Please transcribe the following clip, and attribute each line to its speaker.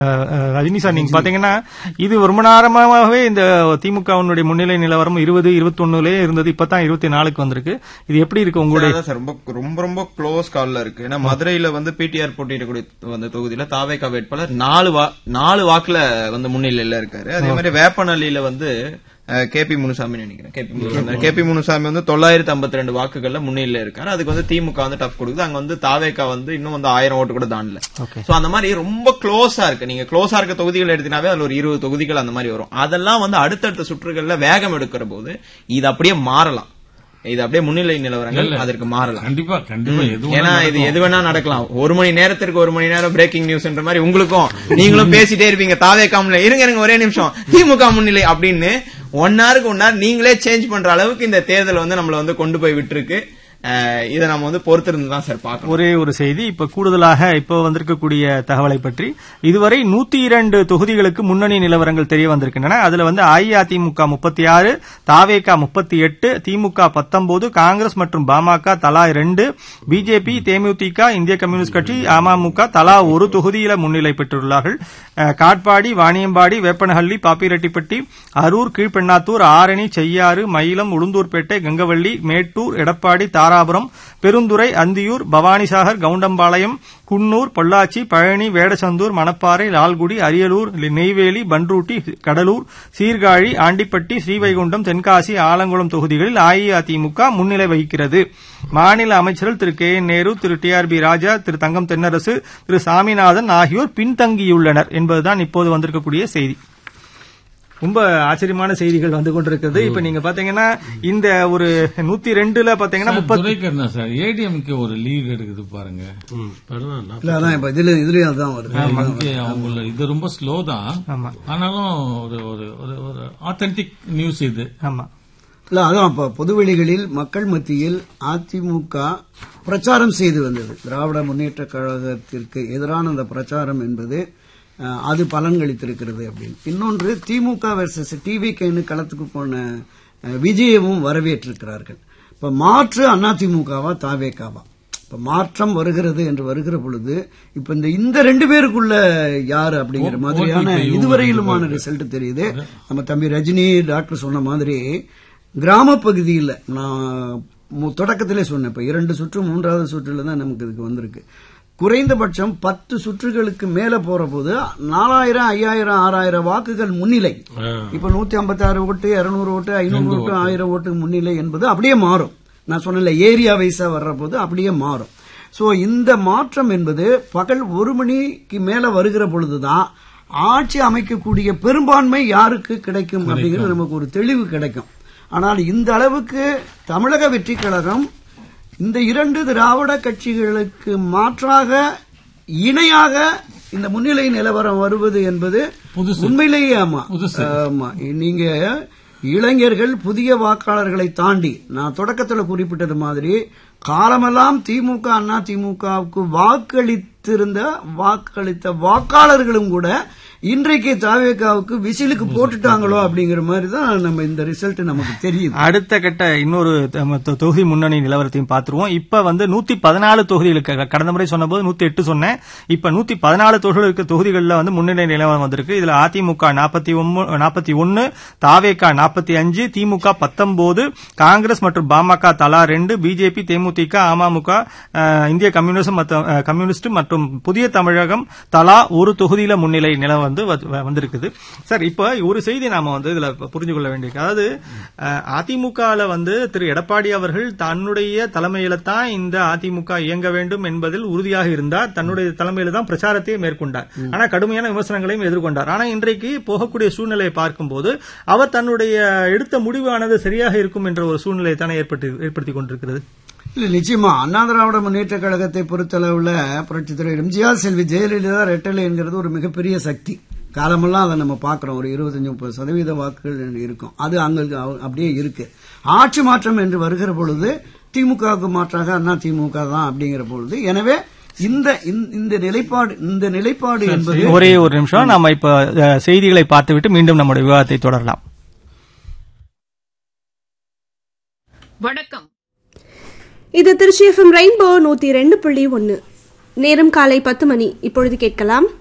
Speaker 1: Rajini sir, நீங்க பாத்தீங்கன்னா இது ரொம்ப நேரமாகவே இந்த திமுகவினுடைய முன்னிலை நிலவரம் 20-21 இருந்தது. இப்பதான் 24க்கு வந்திருக்கு. இது எப்படி இருக்கு உங்களுடைய?
Speaker 2: ரொம்ப ரொம்ப க்ளோஸ் கால்ல இருக்கு. ஏன்னா மதுரையில வந்து பிடிஆர் போட்டியிடக்கூடிய அந்த தொகுதியில தாவேகா வேட்பாளர் 4 வாக்குல வந்து முன்னிலையில இருக்காரு. அதே மாதிரி வேப்பநல்லியில வந்து கேபி முனுசாமி நினைக்கிறேன். கேபி முனுசாமி வந்து 952 வாக்குகள்ல முன்னிலையில இருக்காரு. அதுக்கு வந்து திமுக வந்து டஃப் கொடுக்குது. அங்க வந்து தாவேகா வந்து இன்னும் வந்து 1000 ஓட்டு கூட தாண்டல. சோ அந்த மாதிரி ரொம்ப க்ளோஸா இருக்கு. நீங்க க்ளோஸா இருக்க தொகுதிகள் எடுத்தினாவே அதுல ஒரு 20 தொகுதிகள் அந்த மாதிரி வரும். அதெல்லாம் வந்து அடுத்தடுத்த சுற்றுகள்ல வேகம் எடுக்கிற போது இது அப்படியே மாறலாம். இது அப்படியே முன்னிலை நிலவரங்கள் அதற்கு மாறலாம்.
Speaker 3: கண்டிப்பா கண்டிப்பா.
Speaker 2: ஏன்னா இது எது வேணா நடக்கலாம். 1 மணி நேரத்திற்கு 1 மணி நேரம் பிரேக்கிங் நியூஸ்ன்ற மாதிரி உங்களுக்கும் நீங்களும் பேசிட்டே இருப்பீங்க. தாவேகா முன்னிலை, இருங்க ஒரே நிமிஷம், திமுக முன்னிலை அப்படின்னு 1 ஹவருக்கு 1 ஹவர் நீங்களே சேஞ்ச் பண்ற அளவுக்கு இந்த தேர்தல் வந்து நம்மள வந்து கொண்டு போய் விட்டுருக்கு. இதை நம்ம வந்து பொறுத்திருந்துதான் சார் பார்க்கணும்.
Speaker 1: ஒரே ஒரு செய்தி, இப்ப கூடுதலாக இப்ப வந்திருக்கக்கூடிய தகவலை பற்றி, இதுவரை 102 தொகுதிகளுக்கு முன்னணி நிலவரங்கள் தெரிய வந்திருக்கின்றன. அதுல வந்து அஇஅதிமுக 36, தாவேகா 38, திமுக 19, காங்கிரஸ் மற்றும் பாமக தலா 2, பிஜேபி, தேமுதிக, இந்திய கம்யூனிஸ்ட் கட்சி, அமமுக தலா 1 தொகுதியில முன்னிலை பெற்றுள்ளார்கள். காட்பாடி, வாணியம்பாடி, வேப்பனஹள்ளி, பாப்பிரெட்டிப்பட்டி, அரூர், கீழ்பெண்ணாத்தூர், ஆரணி, செய்யாறு, மயிலம், உளுந்தூர்பேட்டை, கங்கவள்ளி, மேட்டூர், எடப்பாடி, தாராபுரம், பெருந்துறை, அந்தியூர், பவானிசாகர், கவுண்டம்பாளையம், குன்னூர், பொள்ளாச்சி, பழனி, வேடசந்தூர், மணப்பாறை, லால்குடி, அரியலூர், நெய்வேலி, பன்ருட்டி, கடலூர், சீர்காழி, ஆண்டிப்பட்டி, ஸ்ரீவைகுண்டம், தென்காசி, ஆலங்குளம் தொகுதிகளில் அஇஅதிமுக முன்னிலை வகிக்கிறது. மாநில அமைச்சர்கள் திரு கே என் நேரு, திரு டிஆர்பி ராஜா, திரு தங்கம் தென்னரசு, திரு சாமிநாதன் ஆகியோர் பின்தங்கியுள்ளனர் என்பதுதான் இப்போது வந்திருக்கக்கூடிய செய்தி. ரொம்ப ஆச்சரியமான செய்திகள் வந்து கொண்டிருக்கிறது. இப்ப நீங்க பாத்தீங்கன்னா இந்த ஒரு 102ல பாத்தீங்கன்னா 30
Speaker 3: சார் ஏடிஎம்கே ஒரு லீட் எடுக்குது பாருங்க. இது ரொம்ப ஸ்லோ தான். ஆனாலும் ஒரு ஆத்தென்டிக் நியூஸ் இது.
Speaker 4: ஆமா இல்ல, அதான் பொதுவெளிகளில் மக்கள் மத்தியில் அதிமுக பிரச்சாரம் செய்து வந்தது. திராவிட முன்னேற்ற கழகத்திற்கு எதிரான அந்த பிரச்சாரம் என்பது அது பலன்களித்திருக்கிறது அப்படின்னு. இன்னொன்று, திமுக வெர்சஸ் டிவிகேன்னு களத்துக்கு போன விஜயமும் வரவேற்றிருக்கிறார்கள். இப்ப மாற்று அதிமுகவா தாவேகாவா? இப்ப மாற்றம் வருகிறது என்று வருகிற பொழுது இப்ப இந்த 2 பேருக்குள்ள யாரு அப்படிங்கிற மாதிரியான இதுவரையிலுமான ரிசல்ட் தெரியுது. நம்ம தம்பி ரஜினி டாக்டர் சொன்ன மாதிரி கிராம பகுதியில் நான் தொடக்கத்திலே சொன்னேன், இப்ப 2 சுற்று 3வது சுற்றுல தான் நமக்கு இதுக்கு வந்திருக்கு. குறைந்தபட்சம் 10 சுற்றுகளுக்கு மேல போற போது 4000, 5000, 6000 வாக்குகள் முன்னிலை. இப்ப 156 ஓட்டு, 200 ஓட்டு, 500 ஓட்டு, 1000 ஓட்டு முன்னிலை என்பது அப்படியே மாறும். நான் சொன்ன ஏரியா வைஸா வர்ற போது அப்படியே மாறும். சோ இந்த மாற்றம் என்பது பகல் 1 மணிக்கு மேல வருகிற பொழுதுதான் ஆட்சி அமைக்கக்கூடிய பெரும்பான்மை யாருக்கு கிடைக்கும் அப்படிங்கிறது நமக்கு ஒரு தெளிவு கிடைக்கும். ஆனால் இந்த அளவுக்கு தமிழக வெற்றி கழகம் இந்த 2 திராவிட கட்சிகளுக்கு மாற்றாக இணையாக இந்த முன்னிலை நிலவரம் வருவது என்பது உண்மையிலேயே ஆமா. நீங்க இளைஞர்கள் புதிய வாக்காளர்களை தாண்டி, நான் தொடக்கத்தில் குறிப்பிட்டது மாதிரி, காலமெல்லாம் திமுக அண்ணா திமுகவுக்கு வாக்களித்த வாக்காளர்களும் கூட இன்றைக்கு தாவேகாவுக்கு விசிலுக்கு போட்டுட்டாங்களோ அப்படிங்கிற மாதிரி தான் நம்ம இந்த ரிசல்ட் நமக்கு தெரியுது.
Speaker 1: அடுத்த கட்ட இன்னொரு தொகுதி முன்னணி நிலவரத்தையும் பார்த்துருவோம். இப்ப வந்து 114 தொகுதிகளுக்கு, கடந்த முறை சொன்ன போது 108 சொன்னேன். இப்ப 114 தொகுதிகளில் வந்து முன்னணி நிலவரம் வந்திருக்கு. இதுல அதிமுக 41, தாவேகா 45, திமுக 19, காங்கிரஸ் மற்றும் பாமக தலா 2, பிஜேபி, தேமுதிக, அமமுக, இந்திய கம்யூனிஸ்ட் மற்றும் புதிய தமிழகம் தலா 1 தொகுதியில முன்னிலை நிலவரம் வந்திருக்குது. சார், இப்ப ஒரு செய்தி நாம வந்து இதுல புரிஞ்சு கொள்ள வேண்டிய, அதாவது அதிமுகல வந்து திரு எடப்பாடி அவர்கள் தன்னுடைய தலைமையில தான் இந்த அதிமுக இயங்க வேண்டும் என்பதில் உறுதியாக இருந்தார். தன்னுடைய தலைமையில தான் பிரச்சாரத்தை மேற்கொண்டார். ஆனா கடுமையான விமர்சனங்களையும் எதிர்கொண்டார். ஆனா இன்றைக்கு போகக்கூடிய சூழ்நிலையை பார்க்கும்போது அவர் தன்னுடைய எடுத்த முடிவானது சரியாக இருக்கும் என்ற ஒரு சூழ்நிலை தானே ஏற்படுத்திக் கொண்டிருக்கிறது.
Speaker 4: இல்ல, நிச்சயமா அண்ணா திராவிட முன்னேற்ற கழகத்தை பொறுத்தளவுல புரட்சித் தலைவர் எம்ஜிஆர், செல்வி ஜெயலலிதா ரெட்டலை என்கிறது ஒரு மிகப்பெரிய சக்தி. காலமெல்லாம் அதை நம்ம பாக்குறோம். ஒரு 25-30% வாக்குகள் இருக்கும். அது அங்க அப்படியே இருக்கு. ஆட்சி மாற்றம் என்று வருகிற பொழுது திமுகவுக்கு மாற்றாக அண்ணா திமுக தான் அப்படிங்கிற பொழுது, எனவே இந்த நிலைப்பாடு என்பது.
Speaker 1: ஒரே ஒரு நிமிஷம், நாம இப்ப செய்திகளை பார்த்துவிட்டு மீண்டும் நம்முடைய விவாதத்தை தொடரலாம்.
Speaker 5: வணக்கம், இது திருச்சி FM ரெயின்போ 102.1. நேரம் காலை 10 மணி. இப்பொழுது கேட்கலாம்